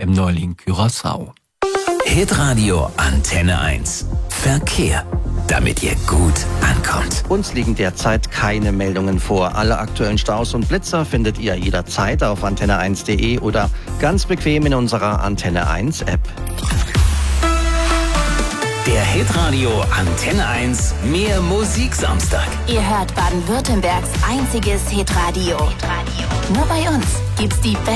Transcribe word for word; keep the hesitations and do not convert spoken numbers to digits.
dem Neuling Curaçao. Hitradio Antenne eins. Verkehr, damit ihr gut ankommt. Uns liegen derzeit keine Meldungen vor. Alle aktuellen Staus und Blitzer findet ihr jederzeit auf antenne eins punkt de oder ganz bequem in unserer Antenne eins App. Der Hitradio Antenne eins Mehr Musik Samstag. Ihr hört Baden-Württembergs einziges Hitradio. Hitradio. Nur bei uns gibt's die besten